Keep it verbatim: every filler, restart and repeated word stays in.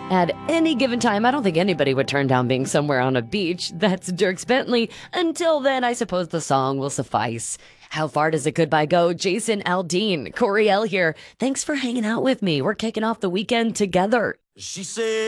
At any given time, I don't think anybody would turn down being somewhere on a beach. That's Dirks Bentley. Until then, I suppose the song will suffice. How far does it goodbye go? Jason Aldean, Corey L here. Thanks for hanging out with me. We're kicking off the weekend together. She said.